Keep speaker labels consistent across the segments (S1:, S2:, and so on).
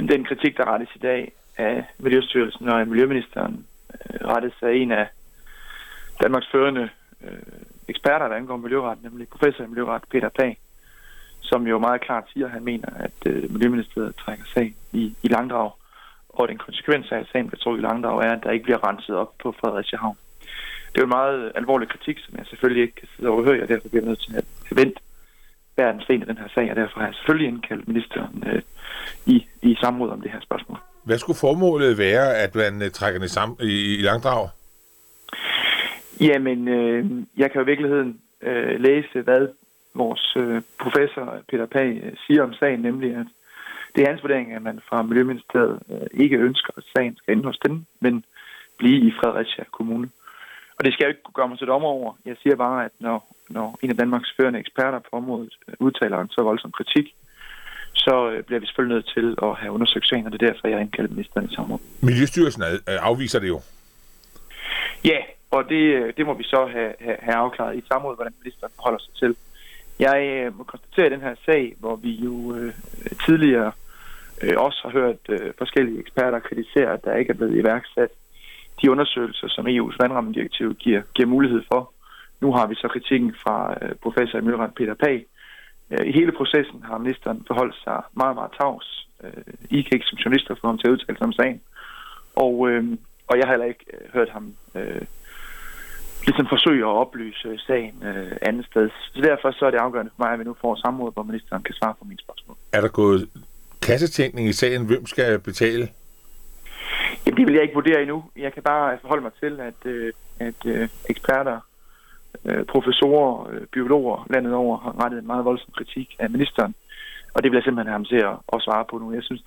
S1: Jamen, den kritik, der rettes i dag af Miljøstyrelsen og af Miljøministeren, rettes af en af Danmarks førende eksperter, der angår miljøret, nemlig professor i miljøret, Peter Pagh, som jo meget klart siger, at han mener, at Miljøministeriet trækker sagen i langdrag, og den konsekvens af, at sagen bliver trukket i langdrag, er, at der ikke bliver renset op på Fredericia Havn. Det er jo en meget alvorlig kritik, som jeg selvfølgelig ikke kan sidde overhøre, og derfor bliver jeg nødt til at vente hver den sten af den her sag, og derfor har jeg selvfølgelig indkaldt ministeren i samråd om det her spørgsmål.
S2: Hvad skulle formålet være, at man trækker den i langdrag?
S1: Jamen, jeg kan jo i virkeligheden læse, hvad vores professor Peter Pagh siger om sagen, nemlig at det er hans vurdering, at man fra Miljøministeriet ikke ønsker, at sagen skal ende hos den, men blive i Fredericia Kommune. Og det skal jeg jo ikke kunne gøre mig til dommer over. Jeg siger bare, at når en af Danmarks førende eksperter på området udtaler en så voldsom kritik, så bliver vi selvfølgelig nødt til at have undersøgt sagen, og det er derfor, jeg har indkaldt ministeren i samråd.
S2: Miljøstyrelsen afviser det jo.
S1: Ja, og det må vi så have afklaret i et samråd, hvordan ministeren forholder sig til. Jeg må konstatere i den her sag, hvor vi jo tidligere også har hørt forskellige eksperter kritisere, at der ikke er blevet iværksat de undersøgelser, som EU's vandrammedirektiv giver mulighed for. Nu har vi så kritikken fra professor i miljøret Peter Pagh. I hele processen har ministeren forholdt sig meget, meget tavs. I kan ikke som journalister få ham til at udtale sig om sagen. Og jeg har heller ikke hørt ham ligesom forsøge at oplyse sagen andet sted. Så derfor så er det afgørende for mig, at vi nu får samråd, hvor ministeren kan svare på mine spørgsmål.
S2: Er der gået kassetænkning i sagen? Hvem skal betale?
S1: Jamen, det vil jeg ikke vurdere endnu. Jeg kan bare forholde mig til, at eksperter, professorer, biologer landet over har rettet en meget voldsom kritik af ministeren. Og det vil jeg simpelthen have ham til at svare på nu. Jeg synes,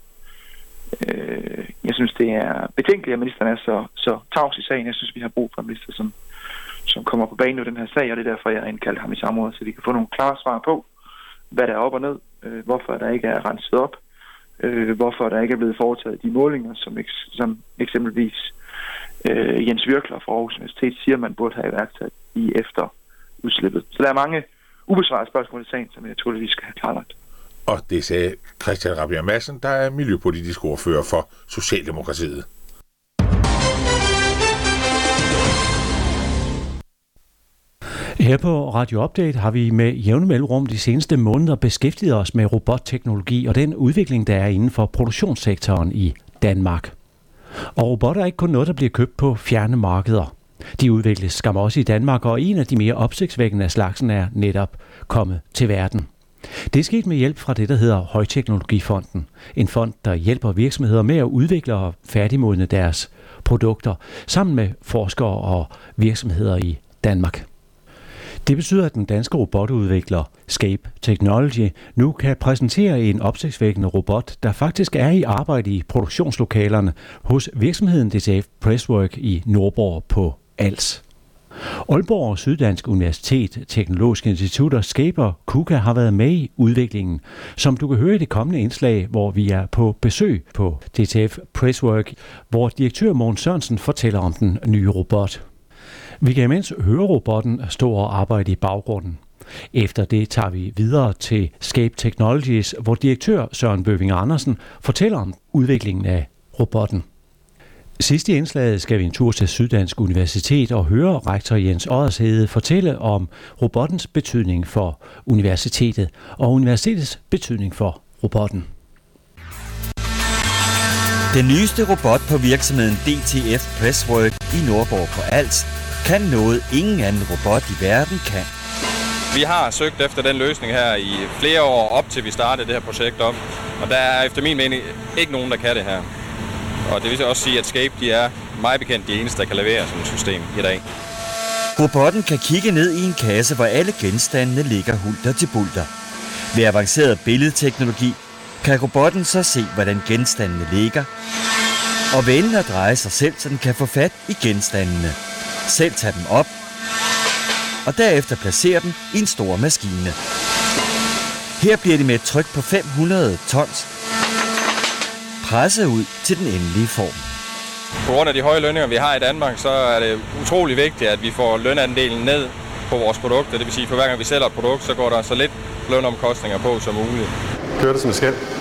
S1: det er betænkeligt, at ministeren er så tavs i sagen. Jeg synes, vi har brug for en minister, som kommer på banen i den her sag, og det er derfor, jeg har indkaldt ham i samrådet, så vi kan få nogle klare svar på, hvad der er op og ned, hvorfor der ikke er renset op, hvorfor der ikke er blevet foretaget de målinger, som eksempelvis Jens Virkler fra Aarhus Universitet siger, man burde have iværksat i efter udslippet. Så der er mange ubesvarede spørgsmål i sagen, som jeg naturligvis skal have klarlagt.
S2: Og det sagde Christian Rabjerg Madsen, der er miljøpolitisk ordfører for Socialdemokratiet.
S3: Her på Radio Update har vi med jævne mellemrum de seneste måneder beskæftiget os med robotteknologi og den udvikling, der er inden for produktionssektoren i Danmark. Og robotter er ikke kun noget, der bliver købt på fjerne markeder. De udvikles skam også i Danmark, og en af de mere opsigtsvækkende af slagsen er netop kommet til verden. Det er sket med hjælp fra det, der hedder Højteknologifonden. En fond, der hjælper virksomheder med at udvikle og færdigmodne deres produkter, sammen med forskere og virksomheder i Danmark. Det betyder, at den danske robotudvikler Scape Technology nu kan præsentere en opsigtsvækkende robot, der faktisk er i arbejde i produktionslokalerne hos virksomheden DTF Presswork i Nordborg på Als. Aalborg og Syddansk Universitet, Teknologiske Institut og Scape og KUKA har været med i udviklingen, som du kan høre i det kommende indslag, hvor vi er på besøg på DTF Presswork, hvor direktør Mogens Sørensen fortæller om den nye robot. Vi kan imens høre robotten stå og arbejde i baggrunden. Efter det tager vi videre til Scape Technologies, hvor direktør Søren Bøving Andersen fortæller om udviklingen af robotten. Sidst i indslaget skal vi en tur til Syddansk Universitet og høre rektor Jens Oddershede fortælle om robottens betydning for universitetet og universitetets betydning for robotten.
S4: Den nyeste robot på virksomheden DTF Presswork i Nordborg på Als kan noget ingen anden robot i verden kan.
S5: Vi har søgt efter den løsning her i flere år op til vi startede det her projekt op, og der er efter min mening ikke nogen, der kan det her. Og det vil også sige, at Scape de er meget bekendt de eneste, der kan levere sådan et system i dag.
S4: Robotten kan kigge ned i en kasse, hvor alle genstandene ligger hulter til bulter. Ved avanceret billedteknologi kan robotten så se, hvordan genstandene ligger, og vende og dreje sig selv, så den kan få fat i genstandene. Selv tage dem op, og derefter placere dem i en stor maskine. Her bliver de med et tryk på 500 tons presset ud til den endelige form.
S5: På grund af de høje lønninger, vi har i Danmark, så er det utrolig vigtigt, at vi får lønandelen ned på vores produkter. Det vil sige, at for hver gang vi sælger et produkt, så går der så lidt lønomkostninger på som muligt.
S6: Kører det som det skal?